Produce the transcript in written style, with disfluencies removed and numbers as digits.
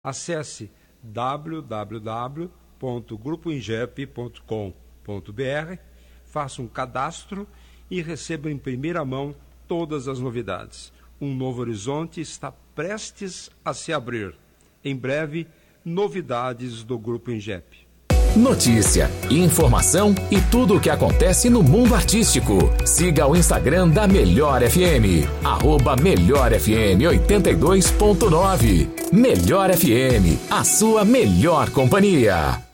Acesse www.grupoingep.com.br, faça um cadastro e receba em primeira mão todas as novidades. Um novo horizonte está prestes a se abrir. Em breve, novidades do Grupo Ingep. Notícia, informação e tudo o que acontece no mundo artístico. Siga o Instagram da Melhor FM, @MelhorFM 82.9. Melhor FM, a sua melhor companhia.